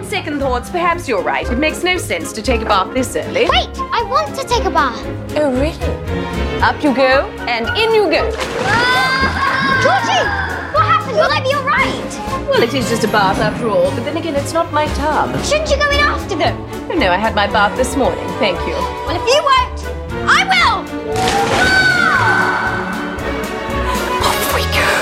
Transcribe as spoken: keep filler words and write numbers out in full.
on second thoughts, perhaps you're right. It makes no sense to take a bath this early. Wait, I want to take a bath. Oh, really? Up you go, and in you go. Ah! Georgie, what happened? Will I be all right? Well, it is just a bath after all, but then again, it's not my tub. Shouldn't you go in after them? Oh, no, I had my bath this morning, thank you. Well, if you won't, I will.